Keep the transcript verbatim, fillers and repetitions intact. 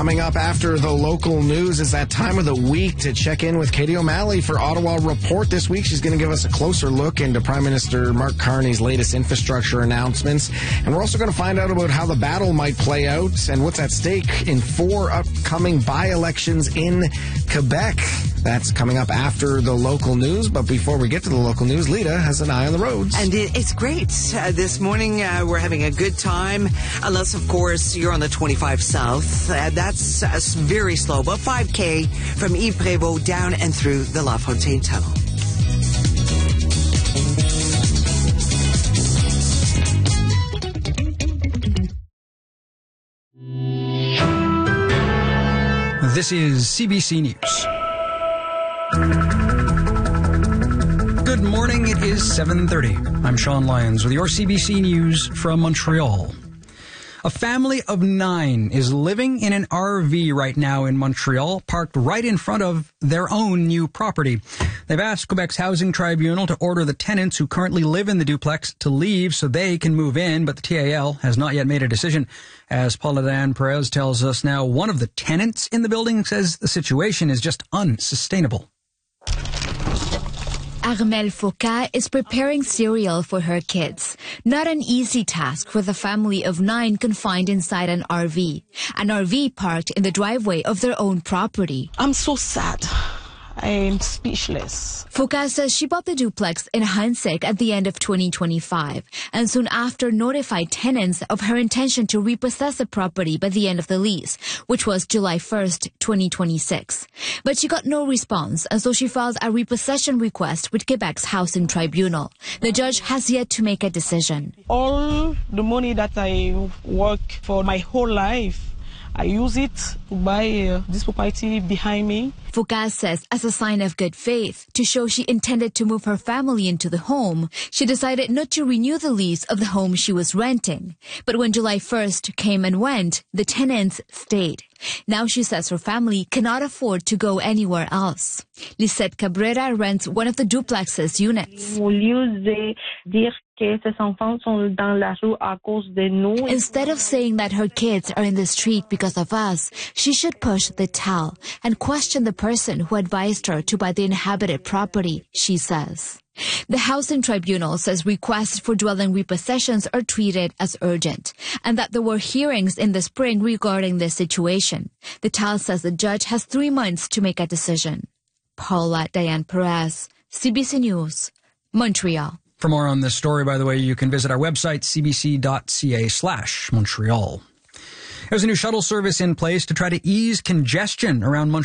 Coming up after the local news is that time of the week to check in with Katie O'Malley for Ottawa Report this week. She's going to give us a closer look into Prime Minister Mark Carney's latest infrastructure announcements. And we're also going to find out about how the battle might play out and what's at stake in four upcoming by-elections in Quebec. That's coming up after the local news. But before we get to the local news, Lita has an eye on the roads. And it, it's great. Uh, this morning, uh, we're having a good time. Unless, of course, you're on the twenty-five South. Uh, that's uh, very slow. About five K from Yves Prévost down and through the La Fontaine Tunnel. This is C B C News. Good morning, it is seven thirty. I'm Sean Lyons with your C B C News from Montreal. A family of nine is living in an R V right now in Montreal, parked right in front of their own new property. They've asked Quebec's Housing Tribunal to order the tenants who currently live in the duplex to leave so they can move in, but the T A L has not yet made a decision. As Paula Diane Perez tells us now, one of the tenants in the building says the situation is just unsustainable. Armelle Foucault is preparing cereal for her kids. Not an easy task for the family of nine confined inside an R V. An R V parked in the driveway of their own property. I'm so sad. I'm speechless. Foucault says she bought the duplex in Huntsic at the end of twenty twenty-five and soon after notified tenants of her intention to repossess the property by the end of the lease, which was July first, twenty twenty-six. But she got no response, and so she filed a repossession request with Quebec's Housing Tribunal. The judge has yet to make a decision. All the money that I work for my whole life, I use it to buy uh, this property behind me. Foucault says as a sign of good faith, to show she intended to move her family into the home, she decided not to renew the lease of the home she was renting. But when July first came and went, the tenants stayed. Now she says her family cannot afford to go anywhere else. Lisette Cabrera rents one of the duplex's units. Instead of saying that her kids are in the street because of us, she should push the towel and question the person who advised her to buy the inhabited property, she says. The Housing Tribunal says requests for dwelling repossessions are treated as urgent and that there were hearings in the spring regarding this situation. The T A L says the judge has three months to make a decision. Paula Diane Perez, C B C News, Montreal. For more on this story, by the way, you can visit our website, cbc.ca slash Montreal. There's a new shuttle service in place to try to ease congestion around Montreal.